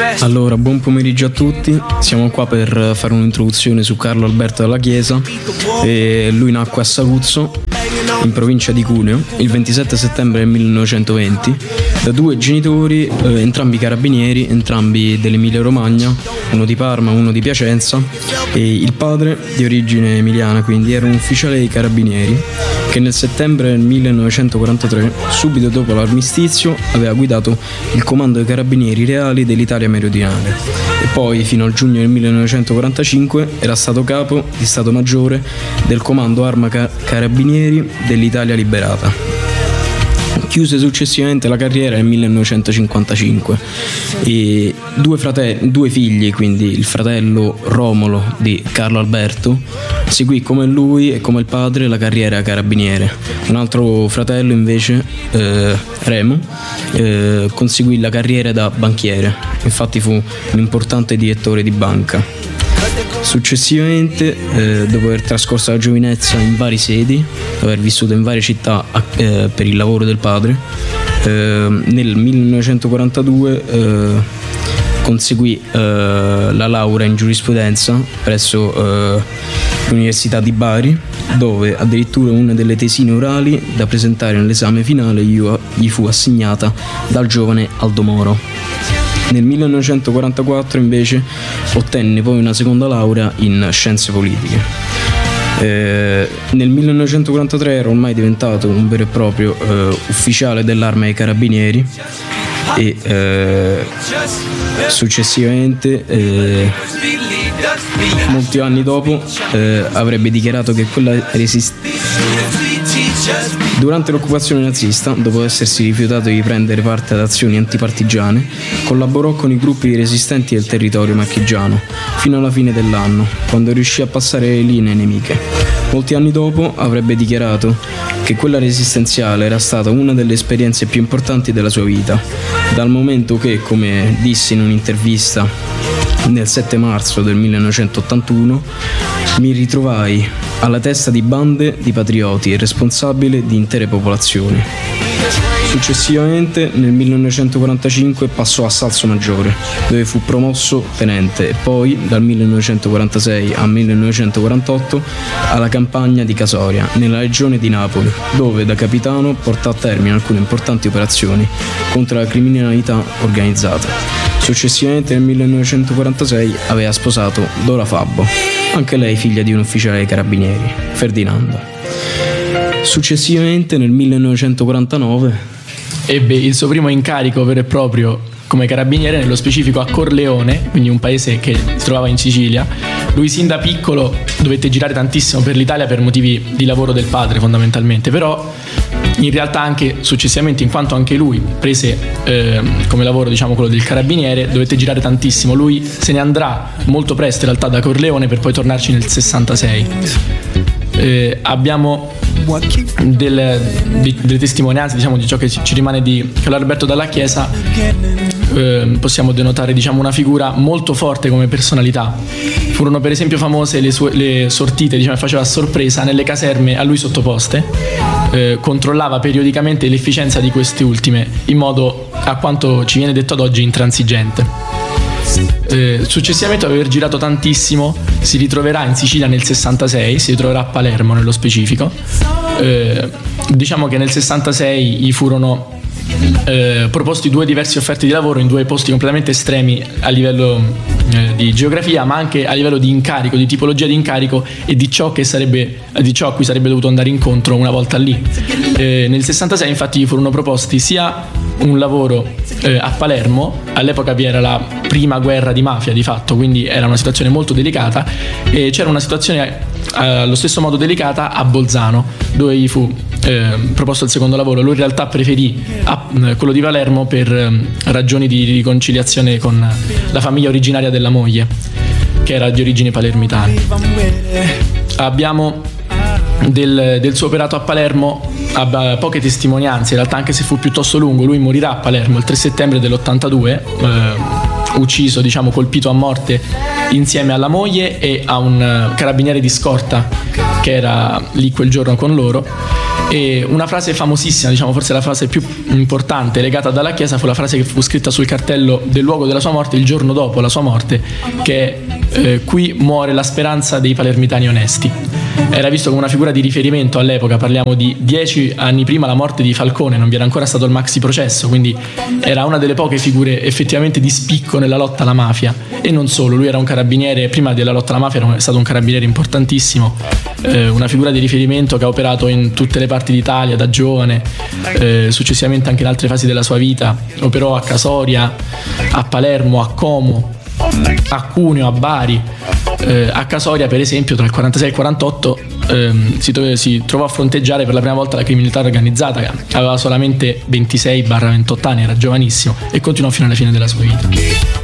Allora, buon pomeriggio a tutti. Siamo qua per fare un'introduzione su Carlo Alberto Dalla Chiesa. Lui nacque a Saluzzo, in provincia di Cuneo, il 27 settembre del 1920, da due genitori, entrambi carabinieri, entrambi dell'Emilia Romagna, uno di Parma, uno di Piacenza, e il padre, di origine emiliana, quindi era un ufficiale dei carabinieri che nel settembre del 1943, subito dopo l'armistizio, aveva guidato il comando dei carabinieri reali dell'Italia meridionale e poi fino al giugno del 1945 era stato capo di Stato Maggiore del comando Arma Carabinieri dell'Italia liberata. Chiuse successivamente la carriera nel 1955 e due figli, quindi il fratello Romolo di Carlo Alberto, seguì come lui e come il padre la carriera carabiniere. Un altro fratello invece, Remo, conseguì la carriera da banchiere, infatti fu un importante direttore di banca. Successivamente, dopo aver trascorso la giovinezza in varie sedi, aver vissuto in varie città per il lavoro del padre, nel 1942 conseguì la laurea in giurisprudenza presso l'Università di Bari, dove addirittura una delle tesine orali da presentare nell'esame finale gli fu assegnata dal giovane Aldo Moro. Nel 1944 invece ottenne poi una seconda laurea in scienze politiche. Nel 1943 era ormai diventato un vero e proprio ufficiale dell'Arma dei Carabinieri e successivamente, molti anni dopo, avrebbe dichiarato che durante l'occupazione nazista, dopo essersi rifiutato di prendere parte ad azioni antipartigiane, collaborò con i gruppi resistenti del territorio marchigiano fino alla fine dell'anno, quando riuscì a passare le linee nemiche. Molti anni dopo avrebbe dichiarato che quella resistenziale era stata una delle esperienze più importanti della sua vita, dal momento che, come disse in un'intervista nel 7 marzo del 1981, mi ritrovai alla testa di bande di patrioti e responsabile di intere popolazioni. Successivamente, nel 1945, passò a Salsomaggiore, dove fu promosso tenente, e poi, dal 1946 al 1948, alla campagna di Casoria, nella regione di Napoli, dove da capitano portò a termine alcune importanti operazioni contro la criminalità organizzata. Successivamente, nel 1946, aveva sposato Dora Fabbo, anche lei figlia di un ufficiale dei carabinieri, Ferdinando. Successivamente, nel 1949, ebbe il suo primo incarico vero e proprio come carabiniere, nello specifico a Corleone, quindi un paese che si trovava in Sicilia. Lui sin da piccolo dovette girare tantissimo per l'Italia per motivi di lavoro del padre fondamentalmente, però in realtà anche successivamente, in quanto anche lui prese come lavoro, diciamo, quello del carabiniere, dovette girare tantissimo. Lui se ne andrà molto presto in realtà da Corleone per poi tornarci nel 66. Abbiamo delle testimonianze, diciamo, di ciò che ci rimane di Carlo Alberto Dalla Chiesa. Possiamo denotare, diciamo, una figura molto forte come personalità. Furono per esempio famose le sortite, diciamo, che faceva a sorpresa nelle caserme a lui sottoposte. Controllava periodicamente l'efficienza di queste ultime in modo, a quanto ci viene detto ad oggi, intransigente. Successivamente, dopo aver girato tantissimo, si ritroverà in Sicilia nel 66, si ritroverà a Palermo nello specifico. Diciamo che nel 66 gli furono proposti due diverse offerte di lavoro in due posti completamente estremi a livello di geografia, ma anche a livello di incarico, di tipologia di incarico e di ciò a cui sarebbe dovuto andare incontro una volta lì. Nel 66 infatti gli furono proposti sia un lavoro a Palermo, all'epoca vi era la prima guerra di mafia di fatto, quindi era una situazione molto delicata, e c'era una situazione allo stesso modo delicata a Bolzano, dove gli fu proposto il secondo lavoro. Lui in realtà preferì quello di Palermo per ragioni di riconciliazione con la famiglia originaria della moglie, che era di origini palermitane. Abbiamo del suo operato a Palermo poche testimonianze, in realtà, anche se fu piuttosto lungo. Lui morirà a Palermo il 3 settembre dell'82, ucciso, diciamo, colpito a morte insieme alla moglie e a un carabiniere di scorta che era lì quel giorno con loro. E una frase famosissima, diciamo forse la frase più importante legata a Dalla Chiesa, fu la frase che fu scritta sul cartello del luogo della sua morte il giorno dopo la sua morte, che è qui muore la speranza dei palermitani onesti. Era visto come una figura di riferimento all'epoca, parliamo di 10 anni prima la morte di Falcone, non vi era ancora stato il maxi processo, quindi era una delle poche figure effettivamente di spicco nella lotta alla mafia. E non solo, lui era un carabiniere, prima della lotta alla mafia era stato un carabiniere importantissimo, una figura di riferimento che ha operato in tutte le parti d'Italia da giovane, successivamente anche in altre fasi della sua vita, operò a Casoria, a Palermo, a Como, a Cuneo, a Bari. A Casoria per esempio tra il 46 e il 48 si trovò a fronteggiare per la prima volta la criminalità organizzata. Aveva solamente 26-28 anni, era giovanissimo e continuò fino alla fine della sua vita.